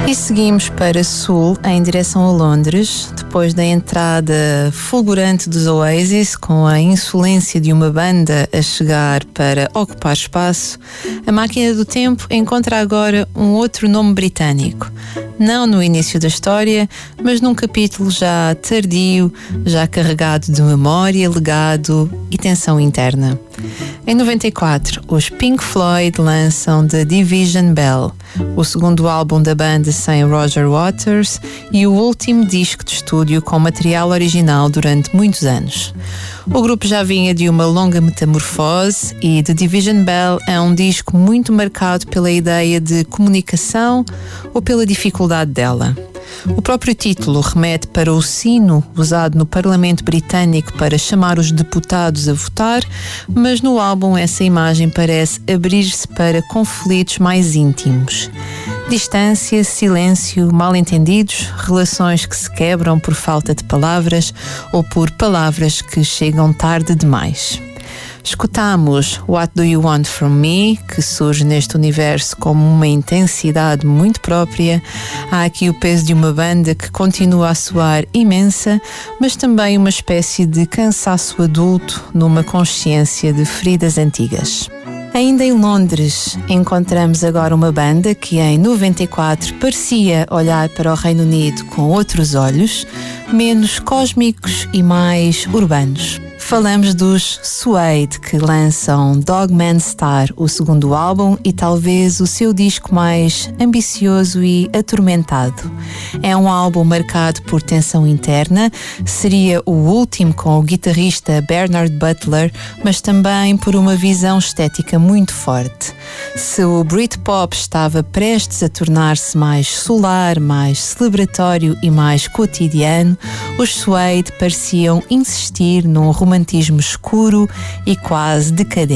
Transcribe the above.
E seguimos para sul, em direção a Londres, depois da entrada fulgurante dos Oasis, com a insolência de uma banda a chegar para ocupar espaço, a máquina do tempo encontra agora um outro nome britânico. Não no início da história, mas num capítulo já tardio, já carregado de memória, legado e tensão interna. Em 94, os Pink Floyd lançam The Division Bell, o segundo álbum da banda sem Roger Waters e o último disco de estúdio com material original durante muitos anos. O grupo já vinha de uma longa metamorfose e The Division Bell é um disco muito marcado pela ideia de comunicação ou pela dificuldade dela. O próprio título remete para o sino usado no Parlamento Britânico para chamar os deputados a votar, mas no álbum essa imagem parece abrir-se para conflitos mais íntimos. Distância, silêncio, mal-entendidos, relações que se quebram por falta de palavras ou por palavras que chegam tarde demais. Escutamos What Do You Want From Me, que surge neste universo como uma intensidade muito própria. Há aqui o peso de uma banda que continua a soar imensa, mas também uma espécie de cansaço adulto numa consciência de feridas antigas. Ainda em Londres, encontramos agora uma banda que em 94 parecia olhar para o Reino Unido com outros olhos, menos cósmicos e mais urbanos. Falamos dos Suede, que lançam Dogman Star, o segundo álbum e talvez o seu disco mais ambicioso e atormentado. É um álbum marcado por tensão interna, seria o último com o guitarrista Bernard Butler, mas também por uma visão estética muito forte. Se o Britpop estava prestes a tornar-se mais solar, mais celebratório e mais cotidiano, os Suede pareciam insistir num romantismo escuro e quase decadente.